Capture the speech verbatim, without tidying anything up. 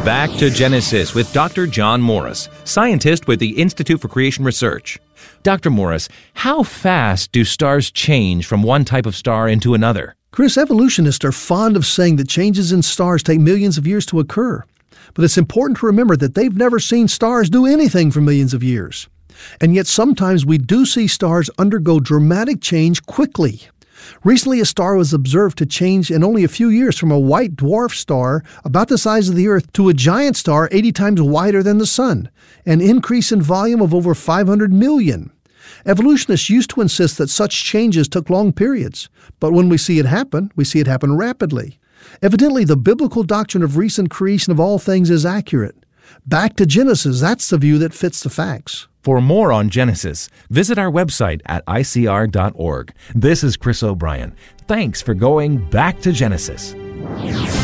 Back to Genesis with Doctor John Morris, scientist with the Institute for Creation Research. Doctor Morris, how fast do stars change from one type of star into another? Chris, evolutionists are fond of saying that changes in stars take millions of years to occur. But it's important to remember that they've never seen stars do anything for millions of years. And yet sometimes we do see stars undergo dramatic change quickly. Recently, a star was observed to change in only a few years from a white dwarf star about the size of the Earth to a giant star eighty times wider than the Sun, an increase in volume of over five hundred million. Evolutionists used to insist that such changes took long periods, but when we see it happen, we see it happen rapidly. Evidently, the biblical doctrine of recent creation of all things is accurate. Back to Genesis, that's the view that fits the facts. For more on Genesis, visit our website at I C R dot org. This is Chris O'Brien. Thanks for going back to Genesis.